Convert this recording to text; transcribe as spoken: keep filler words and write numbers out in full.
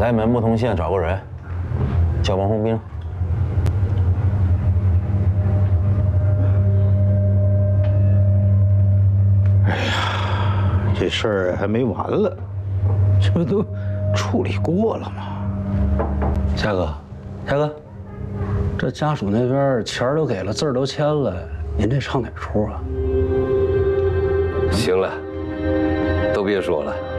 来门不同县找个人，叫王洪兵。 哎呀，这事儿还没完了，这不都处理过了吗？ 夏哥，夏哥，这家属那边钱都给了，字儿都签了，您这唱哪出啊？ 行了，都别说了。